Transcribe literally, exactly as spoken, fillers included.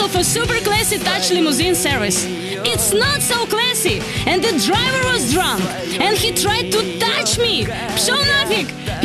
of a super classy touch limousine service. It's not so classy, and the driver was drunk, and he tried to touch me. Пшел нафиг!